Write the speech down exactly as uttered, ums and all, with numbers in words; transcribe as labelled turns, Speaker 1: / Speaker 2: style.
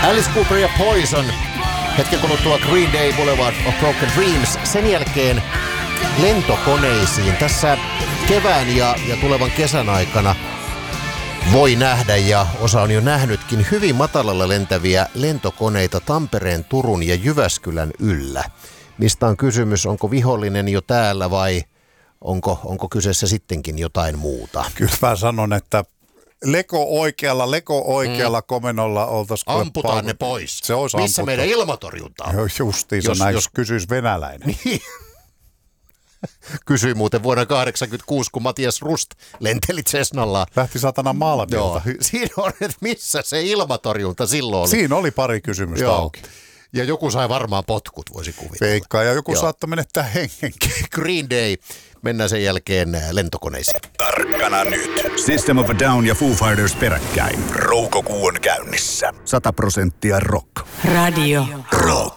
Speaker 1: Alice Cooper ja Poison. Hetken kuluttua Green Day, Boulevard of Broken Dreams. Sen jälkeen lentokoneisiin. Tässä kevään ja, ja tulevan kesän aikana voi nähdä, ja osa on jo nähnytkin, hyvin matalalla lentäviä lentokoneita Tampereen, Turun ja Jyväskylän yllä. Mistä on kysymys? Onko vihollinen jo täällä vai onko, onko kyseessä sittenkin jotain muuta?
Speaker 2: Kyllä mä sanon, että leko oikealla, leko oikealla mm. komennolla oltaisiin...
Speaker 1: Amputaan palvelu. Ne pois.
Speaker 2: Se olisi
Speaker 1: Missä
Speaker 2: amputtu.
Speaker 1: Meidän ilmatorjunta on?
Speaker 2: Justiinsa jos, näin, jos kysyisi venäläinen.
Speaker 1: Niin. Kysyi muuten vuonna kahdeksankymmentäkuusi, kun Matias Rust lenteli Cessnalla.
Speaker 2: Lähti satana Malmilta.
Speaker 1: Joo, siinä on, että missä se ilmatorjunta silloin oli.
Speaker 2: Siinä oli pari kysymystä Joo. auki.
Speaker 1: Ja joku sai varmaan potkut, voisi kuvitella.
Speaker 2: Veikkaa, ja joku Joo. saattoi menettää hengenkin.
Speaker 1: Green Day. Mennään sen jälkeen lentokoneisiin.
Speaker 3: Tarkkana nyt. System of a Down ja Foo Fighters peräkkäin. Roukokuu on käynnissä. Sata prosenttia rock.
Speaker 4: Radio.
Speaker 3: Rock.